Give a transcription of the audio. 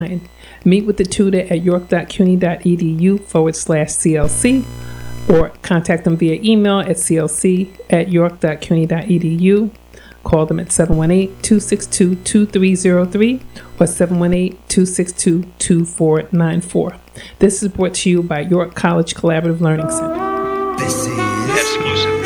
Meet with the tutor at york.cuny.edu/CLC or contact them via email at clc@york.cuny.edu. Call them at 718-262-2303 or 718-262-2494. This is brought to you by York College Collaborative Learning Center. This is exclusive.